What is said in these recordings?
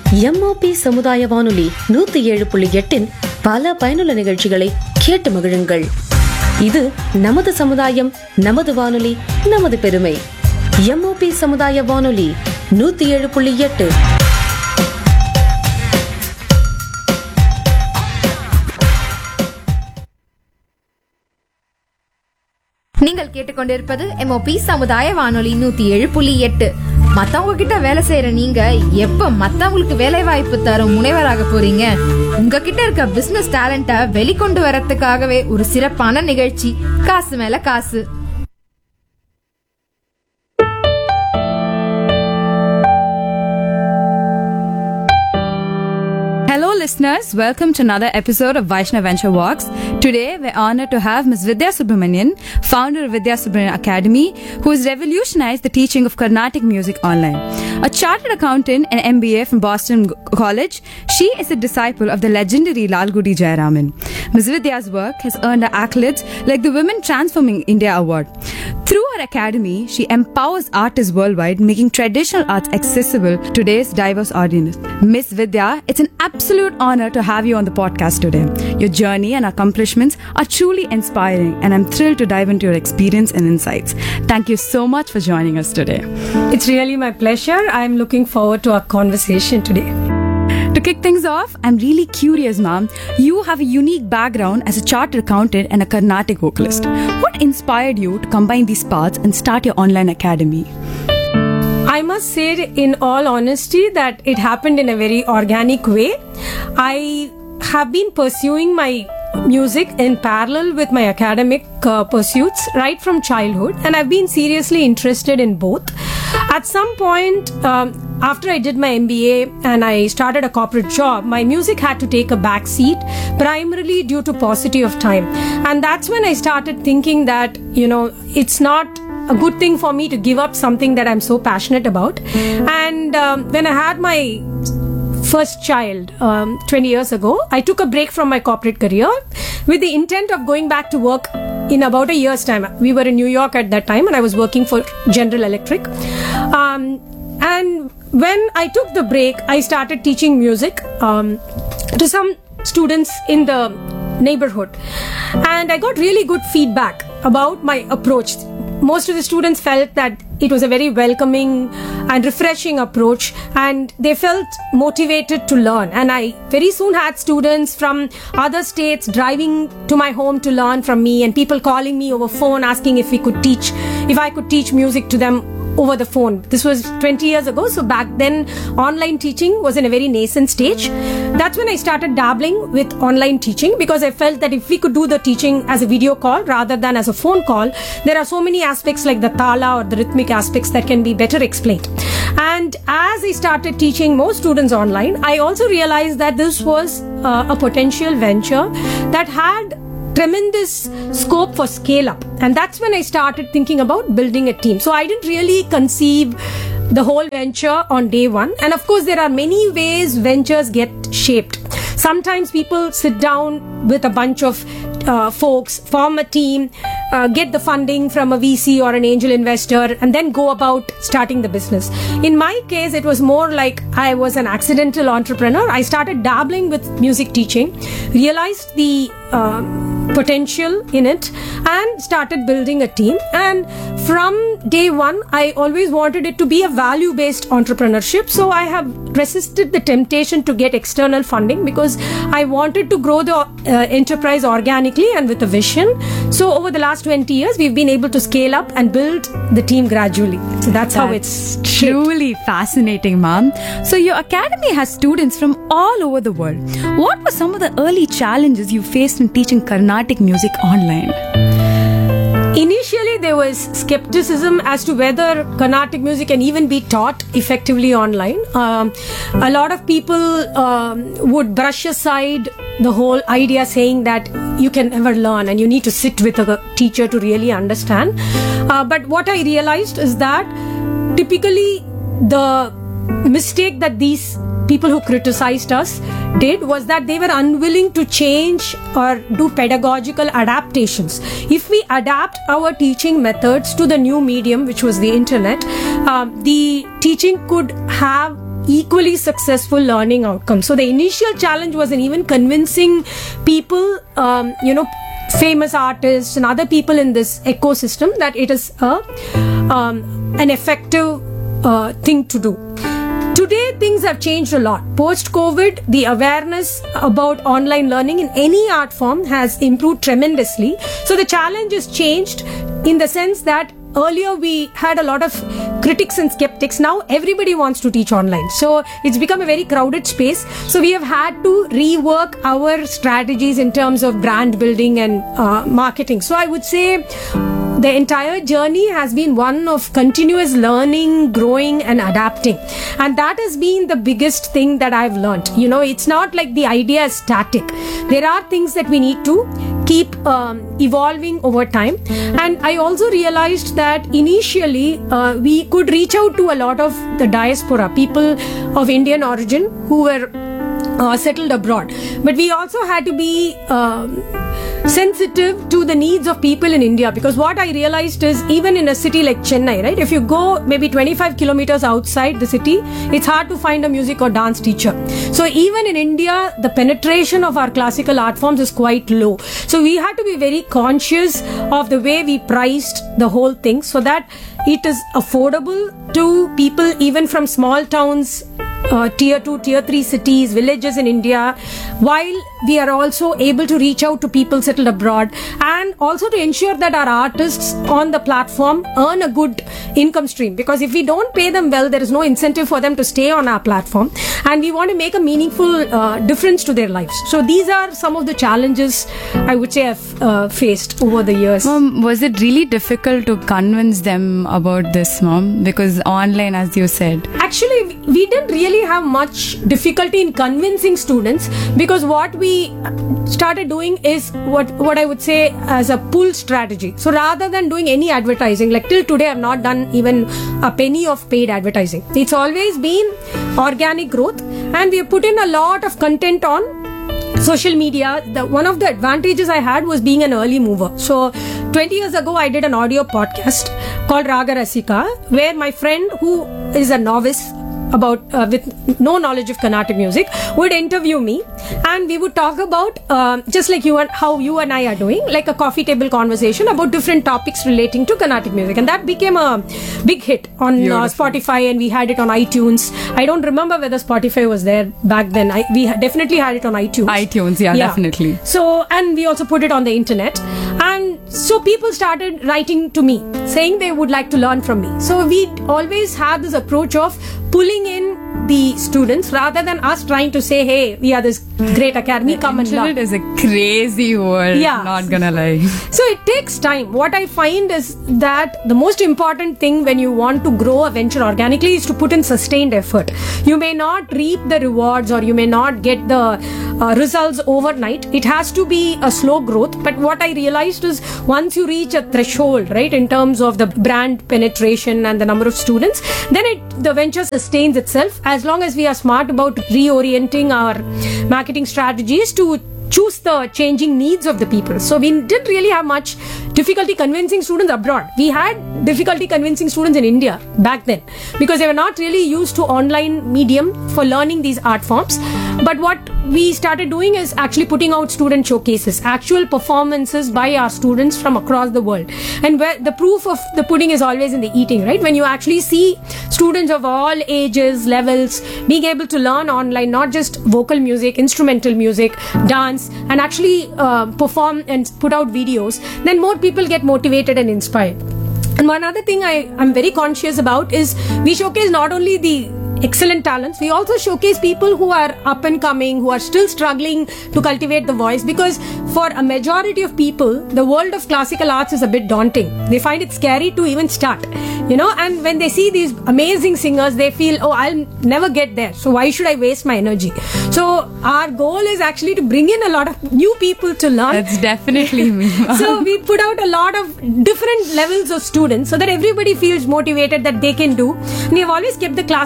MOP சமுதாய வானொலி 107.8 பல பயனுள்ள நிகழ்ச்சிகளை கேட்டு மகிழுங்கள். இது நமது சமுதாயம், நமது வானொலி, நமது பெருமை. எம்ஓபி சமுதாய வானொலி 107.8. நீங்கள் கேட்டுக்கொண்டிருப்பது எம்ஓபி சமுதாய வானொலி 107.8. மத்தவங்க கிட்ட வேலை செய்யற நீங்க எப்ப மத்தவங்களுக்கு வேலை வாய்ப்பு தரும் முனைவராக போறீங்க? உங்ககிட்ட இருக்க பிசினஸ் டேலண்ட வெளிக்கொண்டு வரதுக்காகவே ஒரு சிறப்பான நிகழ்ச்சி காசு மேல காசு. Hello listeners, welcome to another episode of Vaishnav Venture Walks. Today we're honored to have Ms. Vidya Subramanian, founder of Vidya Subramanian Academy, who has revolutionized the teaching of Carnatic music online. A chartered accountant and MBA from Boston College, she is a disciple of the legendary Lalgudi Jayaraman. Ms. Vidya's work has earned her accolades like the Women Transforming India Award. Through her academy, she empowers artists worldwide, making traditional arts accessible to today's diverse audience. Ms. Vidya, it's an absolute honor to have you on the podcast today. Your journey and accomplishments are truly inspiring, and I'm thrilled to dive into your experience and insights. Thank you so much for joining us today. It's really my pleasure. I'm looking forward to our conversation today. To kick things off, I'm really curious, ma'am. You have a unique background as a chartered accountant and a Carnatic vocalist. What inspired you to combine these paths and start your online academy? I must say, in all honesty, that it happened in a very organic way. I have been pursuing my music in parallel with my academic pursuits right from childhood, and I've been seriously interested in both. At some point, after I did my MBA and I started a corporate job, my music had to take a back seat, primarily due to paucity of time. And that's when I started thinking that, it's not a good thing for me to give up something that I'm so passionate about. And when I had my first child 20 years ago, I took a break from my corporate career with the intent of going back to work in about a year's time. We were in New York at that time and I was working for General Electric. And when I took the break, I started teaching music to some students in the neighborhood. And I got really good feedback about my approach. Most of the students felt that it was a very welcoming and refreshing approach, and they felt motivated to learn. And I very soon had students from other states driving to my home to learn from me, and people calling me over phone asking if I could teach music to them over the phone. This was 20 years ago, so back then online teaching was in a very nascent stage. That's when I started dabbling with online teaching, because I felt that if we could do the teaching as a video call rather than as a phone call, there are so many aspects like the tala or the rhythmic aspects that can be better explained. And as I started teaching more students online, I also realized that this was a potential venture that had tremendous scope for scale up. And that's when I started thinking about building a team. So I didn't really conceive the whole venture on day one. And of course, there are many ways ventures get shaped. Sometimes people sit down with a bunch of folks, form a team, get the funding from a VC or an angel investor, and then go about starting the business. In my case, it was more like I was an accidental entrepreneur. I started dabbling with music teaching, realized the potential in it, and started building a team. And from day one, I always wanted it to be a value-based entrepreneurship. So I have resisted the temptation to get external funding, because I wanted to grow the enterprise organically and with a vision. So over the last 20 years, we've been able to scale up and build the team gradually. So that's how it's truly fascinating, ma'am. So your academy has students from all over the world. What were some of the early challenges you faced in teaching Carnatic music online? Initially, there was skepticism as to whether Carnatic music can even be taught effectively online. A lot of people would brush aside the whole idea, saying that you can never learn and you need to sit with a teacher to really understand. But what I realized is that typically the mistake that these people who criticized us did was that they were unwilling to change or do pedagogical adaptations. If we adapt our teaching methods to the new medium, which was the internet, the teaching could have equally successful learning outcomes. So the initial challenge was in even convincing people, famous artists and other people in this ecosystem that it is an effective thing to do. Today, things have changed a lot. Post-COVID, the awareness about online learning in any art form has improved tremendously. So the challenge has changed in the sense that earlier we had a lot of critics and skeptics. Now everybody wants to teach online. So it's become a very crowded space. So we have had to rework our strategies in terms of brand building and marketing. So I would say the entire journey has been one of continuous learning, growing and adapting. And that has been the biggest thing that I've learned. It's not like the idea is static. There are things that we need to keep evolving over time. And I also realized that initially we could reach out to a lot of the diaspora, people of Indian origin who were settled abroad. But we also had to be sensitive to the needs of people in India, because what I realized is even in a city like Chennai, right, if you go maybe 25 kilometers outside the city, it's hard to find a music or dance teacher. So even in India, the penetration of our classical art forms is quite low. So we had to be very conscious of the way we priced the whole thing so that it is affordable to people even from small towns, tier 2, tier 3 cities, villages in India, while we are also able to reach out to people settled abroad, and also to ensure that our artists on the platform earn a good income stream, because if we don't pay them well, there is no incentive for them to stay on our platform, and we want to make a meaningful difference to their lives. So these are some of the challenges I would say I've faced over the years. Mom, was it really difficult to convince them about this, Mom? Because online, as you said. Actually, we didn't really have much difficulty in convincing students, because what we started doing is what I would say as a pull strategy. So rather than doing any advertising, like till today I've not done even a penny of paid advertising. It's always been organic growth, and we have put in a lot of content on social media. One of the advantages I had was being an early mover. So 20 years ago, I did an audio podcast called Raga Rasika, where my friend, who is a novice about with no knowledge of Carnatic music, would interview me, and we would talk about just like how you and I are doing, like a coffee table conversation about different topics relating to Carnatic music, and that became a big hit on Spotify, and we had it on iTunes. I don't remember whether Spotify was there back then. We definitely had it on iTunes. Yeah, definitely. So, and we also put it on the internet, and so people started writing to me saying they would like to learn from me. So we always had this approach of pulling in the students rather than us trying to say, hey, we are this great academy, come and learn. It is a crazy word, not gonna lie. So it takes time. What I find is that the most important thing when you want to grow a venture organically is to put in sustained effort. You may not reap the rewards, or you may not get the results overnight. It has to be a slow growth. But what I realized is once you reach a threshold, right, in terms of the brand penetration and the number of students, then the venture sustains itself, as long as we are smart about reorienting our marketing strategies to choose the changing needs of the people. So we didn't really have much difficulty convincing students abroad. We had difficulty convincing students in India back then, because they were not really used to online medium for learning these art forms. But what we started doing is actually putting out student showcases, actual performances by our students from across the world. And where the proof of the pudding is always in the eating, right? When you actually see students of all ages, levels, being able to learn online, not just vocal music, instrumental music, dance, and actually perform and put out videos, then more people get motivated and inspired. And one other thing I'm very conscious about is we showcase not only the excellent talents, we also showcase people who are up and coming, who are still struggling to cultivate the voice, because for a majority of people, the world of classical arts is a bit daunting. They find it scary to even start, and when they see these amazing singers, they feel, oh, I'll never get there, so why should I waste my energy? So our goal is actually to bring in a lot of new people to learn. That's definitely me. So we put out a lot of different levels of students so that everybody feels motivated that they can do. And we have always kept the classes very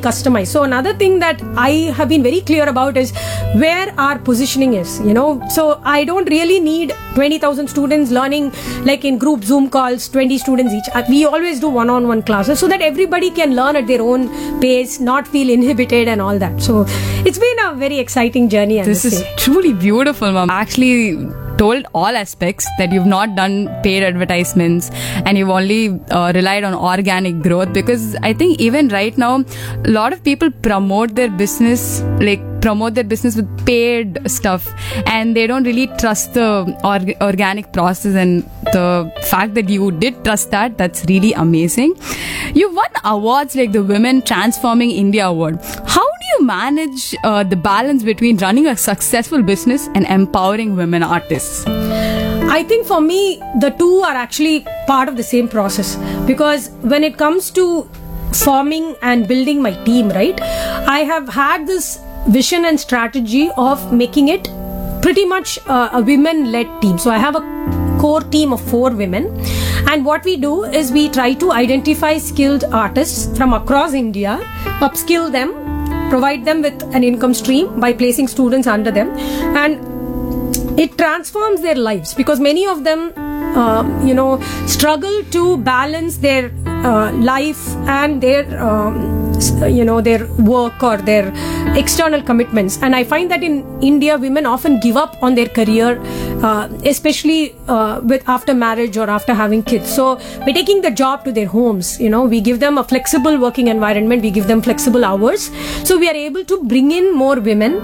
customized. So another thing that I have been very clear about is where our positioning is, So I don't really need 20,000 students learning like in group Zoom calls, 20 students each. We always do one-on-one classes so that everybody can learn at their own pace, not feel inhibited and all that. So it's been a very exciting journey. This is truly beautiful, ma'am. Actually told all aspects that you've not done paid advertisements and you've only relied on organic growth, because I think even right now a lot of people promote their business with paid stuff and they don't really trust the organic process, and the fact that you did trust that's really amazing. You won awards like the Women Transforming India Award. How do you manage the balance between running a successful business and empowering women artists? I think for me, the two are actually part of the same process, because when it comes to forming and building my team, right, I have had this vision and strategy of making it pretty much a women-led team. So I have a core team of 4 women, and what we do is we try to identify skilled artists from across India, upskill them, provide them with an income stream by placing students under them, and it transforms their lives, because many of them struggle to balance their life and their their work or their external commitments. And I find that in India, women often give up on their career, especially with after marriage or after having kids. So we're taking the job to their homes. We give them a flexible working environment, we give them flexible hours, so we are able to bring in more women.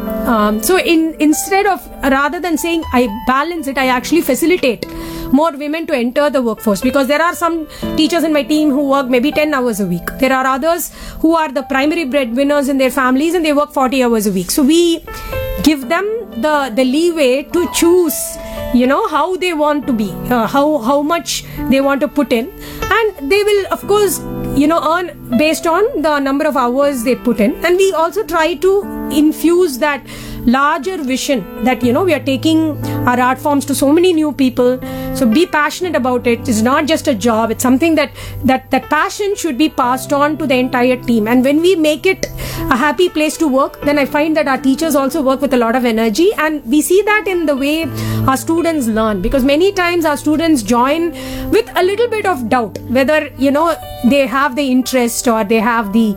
Rather than saying I balance it, I actually facilitate more women to enter the workforce, because there are some teachers in my team who work maybe 10 hours a week. There are others who are the primary breadwinners in their families and they work 40 hours a week. So we give them the leeway to choose how they want to be, how much they want to put in, and they will of course earn based on the number of hours they put in. And we also try to infuse that larger vision that we are taking our art forms to so many new people. So be passionate about it. It's not just a job, it's something that passion should be passed on to the entire team. And when we make it a happy place to work, then I find that our teachers also work with a lot of energy, and we see that in the way our students learn, because many times our students join with a little bit of doubt whether they have the interest or they have the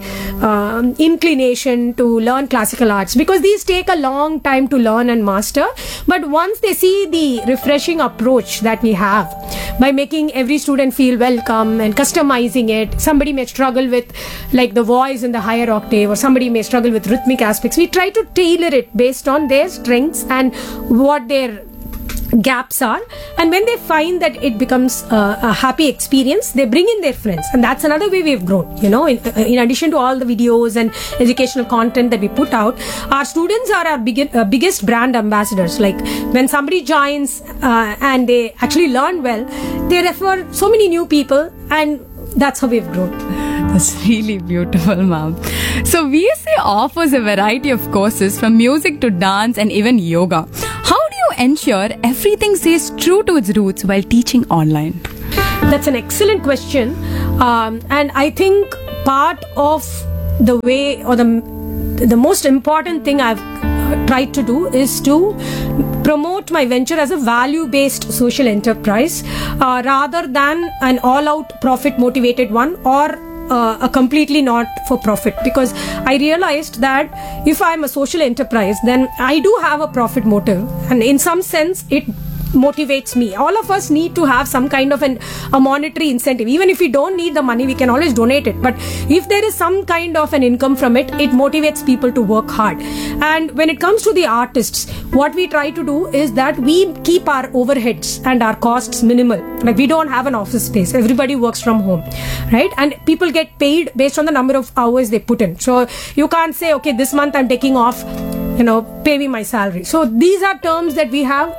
inclination to learn classical arts, because these take a long time to learn and master. But once they see the refreshing approach that we have by making every student feel welcome and customizing it, somebody may struggle with like the voice in the higher octave, or somebody may struggle with rhythmic aspects. We try to tailor it based on their strengths and what their gaps are, and when they find that it becomes a happy experience, they bring in their friends. And that's another way we've grown. In addition to all the videos and educational content that we put out, our students are our biggest brand ambassadors. Like when somebody joins and they actually learn well, they refer so many new people, and that's how we've grown. That's really beautiful, ma'am. So VSA offers a variety of courses from music to dance and even yoga. How do you ensure everything stays true to its roots while teaching online? That's an excellent question. And I think part of the way, or the most important thing I've tried to do is to promote my venture as a value-based social enterprise rather than an all-out profit-motivated one, or a completely not for profit, because I realized that if I'm a social enterprise, then I do have a profit motive, and in some sense it motivates me. All of us need to have some kind of a monetary incentive. Even if we don't need the money, we can always donate it, but if there is some kind of an income from it, it motivates people to work hard. And when it comes to the artists, what we try to do is that we keep our overheads and our costs minimal. Like we don't have an office space, everybody works from home, right? And people get paid based on the number of hours they put in. So you can't say, okay, this month I'm taking off, pay me my salary. So these are terms that we have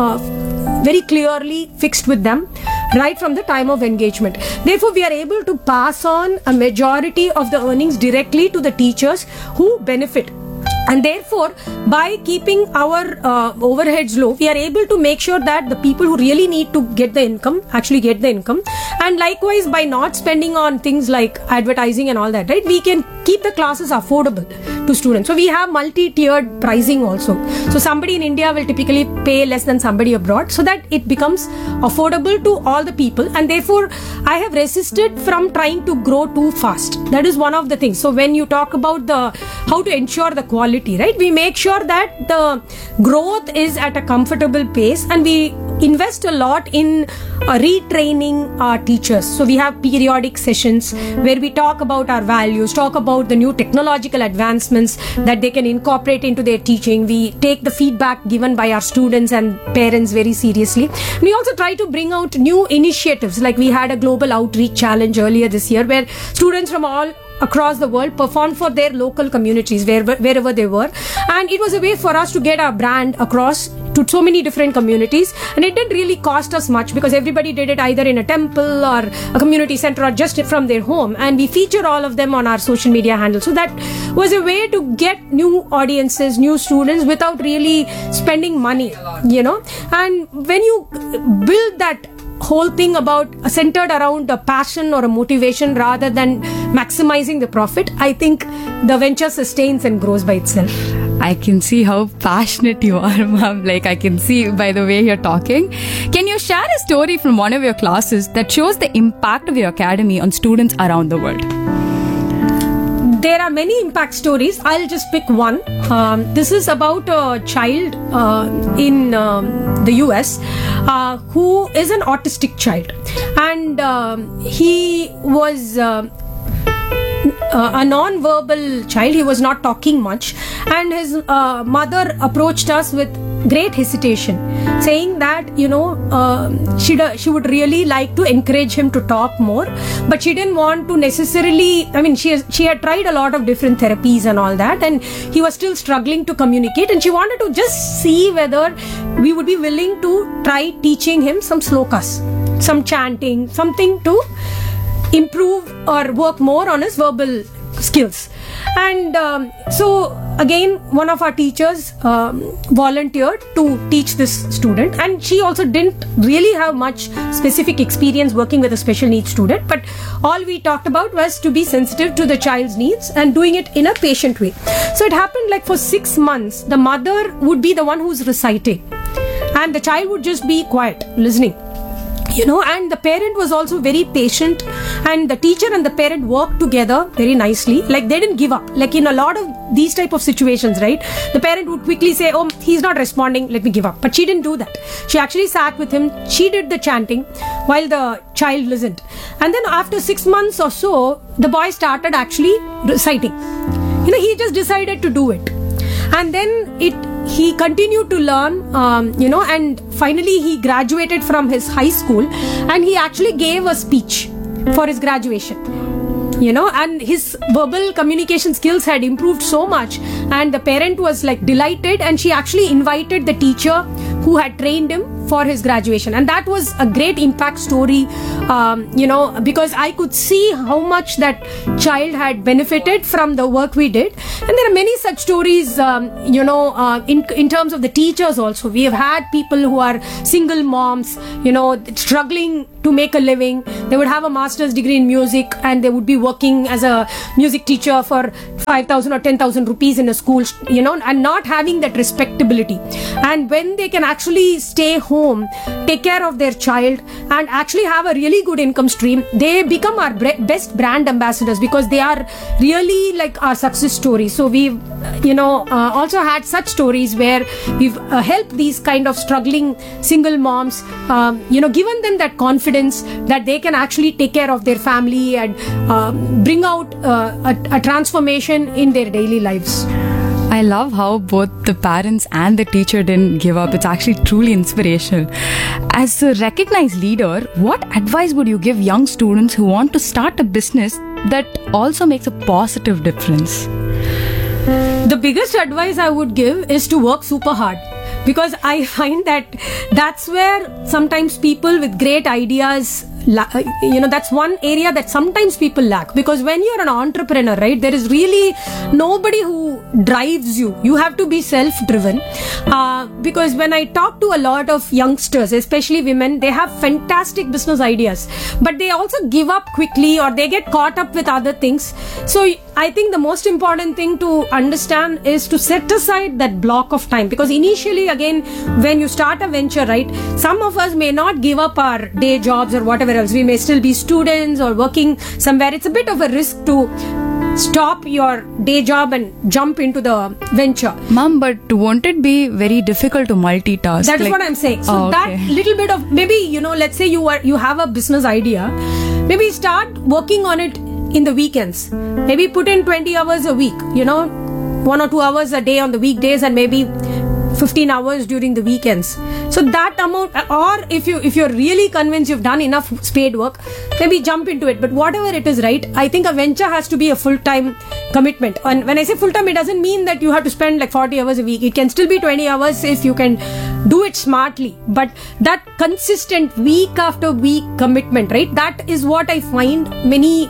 very clearly fixed with them right from the time of engagement. Therefore, we are able to pass on a majority of the earnings directly to the teachers who benefit And therefore, by keeping our overheads low, we are able to make sure that the people who really need to get the income actually get the income. And likewise, by not spending on things like advertising and all that, right, we can keep the classes affordable to students. So we have multi-tiered pricing also. So somebody in India will typically pay less than somebody abroad, so that it becomes affordable to all the people. And therefore, I have resisted from trying to grow too fast. That is one of the things. So when you talk about the how to ensure the quality, right, we make sure that the growth is at a comfortable pace, and we invest a lot in retraining our teachers. So we have periodic sessions where we talk about our values, talk about the new technological advancements that they can incorporate into their teaching. We take the feedback given by our students and parents very seriously. We also try to bring out new initiatives, like we had a global outreach challenge earlier this year where students from all across the world performed for their local communities wherever they were, and it was a way for us to get our brand across to so many different communities. And it didn't really cost us much because everybody did it either in a temple or a community center or just from their home, and we feature all of them on our social media handles. So that was a way to get new audiences, new students without really spending money, and when you build that whole thing about centered around a passion or a motivation rather than maximizing the profit, I think the venture sustains and grows by itself. I can see how passionate you are, ma'am. Like, I can see by the way you're talking. Can you share a story from one of your classes that shows the impact of your academy on students around the world? There are many impact stories. I'll just pick one. This is about a child in the US who is an autistic child, and he was a non-verbal child. He was not talking much, and his mother approached us with great hesitation, saying that she would really like to encourage him to talk more, but she didn't want to necessarily. I mean, she had tried a lot of different therapies and all that, and he was still struggling to communicate, and she wanted to just see whether we would be willing to try teaching him some slokas, some chanting, something to improve or work more on his verbal skills. And so again, one of our teachers volunteered to teach this student, and she also didn't really have much specific experience working with a special needs student, but all we talked about was to be sensitive to the child's needs and doing it in a patient way. So it happened like for 6 months, the mother would be the one who's reciting, and the child would just be quiet, listening. And the parent was also very patient, and the teacher and the parent worked together very nicely. Like, they didn't give up. Like in a lot of these type of situations, right, the parent would quickly say, oh, he's not responding, let me give up. But she didn't do that. She actually sat with him. She did the chanting while the child listened. And then after 6 months or so, the boy started actually reciting. He just decided to do it. And then he continued to learn, and finally he graduated from his high school, and he actually gave a speech for his graduation. And his verbal communication skills had improved so much, and the parent was like delighted, and she actually invited the teacher who had trained him for his graduation. And that was a great impact story, because I could see how much that child had benefited from the work we did. And there are many such stories, in terms of the teachers also. We have had people who are single moms, struggling to make a living. They would have a master's degree in music, and they would be working as a music teacher for 5,000 or 10,000 rupees in a school, and not having that respectability. And when they can actually stay home, take care of their child, and actually have a really good income stream, they become our best brand ambassadors, because they are really like our success stories. So we've also had such stories where we've helped these kind of struggling single moms, given them that confidence that they can actually take care of their family and bring out a transformation in their daily lives. I love how both the parents and the teacher didn't give up. It's actually truly inspirational. As a recognized leader, what advice would you give young students who want to start a business that also makes a positive difference? The biggest advice I would give is to work super hard, because I find that that's where sometimes people with great ideas, that's one area that sometimes people lack. Because when you're an entrepreneur, right, there is really nobody who drives you. You have to be self-driven. Because when I talk to a lot of youngsters, especially women, they have fantastic business ideas, but they also give up quickly or they get caught up with other things. So I think the most important thing to understand is to set aside that block of time, because initially, again, when you start a venture, right, some of us may not give up our day jobs or whatever else. We may still be students or working somewhere. It's a bit of a risk to stop your day job and jump into the venture. Mom, but won't it be very difficult to multitask? That is what I'm saying. So Oh, that okay. little bit of, maybe, let's say you have a business idea, maybe start working on it in the weekends. Maybe put in 20 hours a week, 1 or 2 hours a day on the weekdays and maybe 15 hours during the weekends. So that amount, or if you're really convinced you've done enough spade work, maybe jump into it. But whatever it is, right, I think a venture has to be a full-time commitment. And when I say full-time, it doesn't mean that you have to spend like 40 hours a week. It can still be 20 hours if you can do it smartly. But that consistent week after week commitment, right, that is what I find many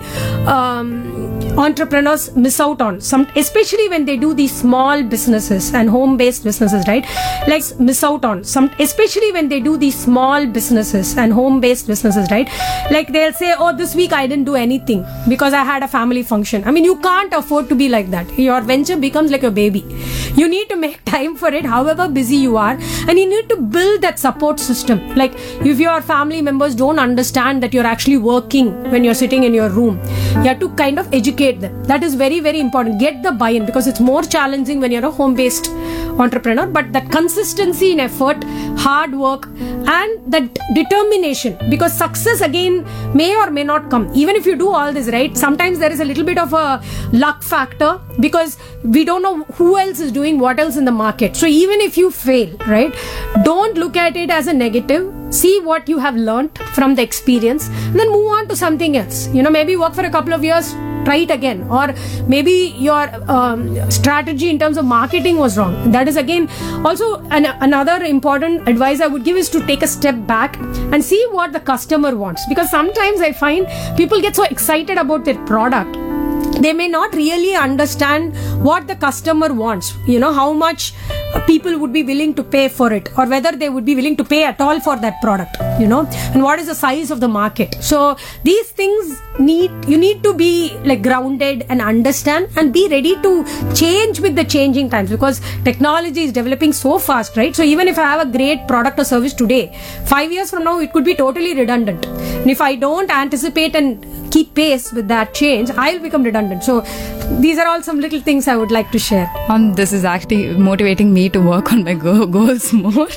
entrepreneurs miss out on, especially when they do these small businesses and home-based businesses, right? Like miss out on some, especially when they do these small businesses and home-based businesses, right? Like they'll say, oh, this week I didn't do anything because I had a family function. I mean, you can't afford to be like that. Your venture becomes like a baby. You need to make time for it, however busy you are, and you need to build that support system. Like if your family members don't understand that you're actually working when you're sitting in your room, you have to kind of educate them. That is very, very important. Get the buy-in, because it's more challenging when you're a home-based entrepreneur. But that consistency in effort, hard work, and that determination, because success again may or may not come. Even if you do all this, right, sometimes there is a little bit of a luck factor, because we don't know who else is doing what else in the market. So even if you fail, right, don't look at it as a negative. See what you have learned from the experience, and then move on to something else. Maybe work for a couple of years, try it again. Or maybe your strategy in terms of marketing was wrong. That is again also another important advice I would give, is to take a step back and see what the customer wants. Because sometimes I find people get so excited about their product, they may not really understand what the customer wants, how much people would be willing to pay for it, or whether they would be willing to pay at all for that product, and what is the size of the market. So these things you need to be like grounded and understand, and be ready to change with the changing times, because technology is developing so fast, right? So even if I have a great product or service today, 5 years from now it could be totally redundant, and if I don't anticipate and keep pace with that change, I'll become redundant. So these are all some little things I would like to share. This is actually motivating me to work on my goals more.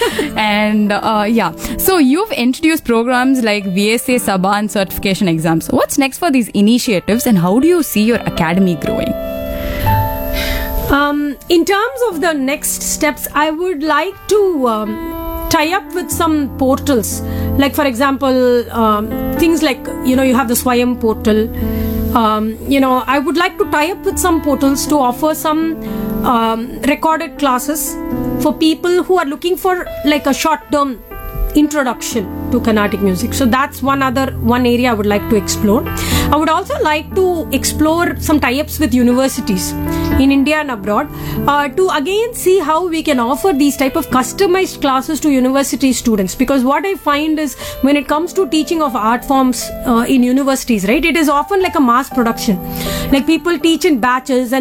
And yeah, so you've introduced programs like VSA, Sabha and certification exams. What's next for these initiatives, and how do you see your academy growing? In terms of the next steps, I would like to tie up with some portals. Like for example, things like, you have the Swayam portal. I would like to tie up with some portals to offer some recorded classes for people who are looking for like a short-term introduction to Carnatic music. So that's one area I would like to explore. I would also like to explore some tie-ups with universities in India and abroad, to again see how we can offer these type of customized classes to university students. Because what I find is, when it comes to teaching of art forms in universities, right, it is often like a mass production. Like people teach in batches, and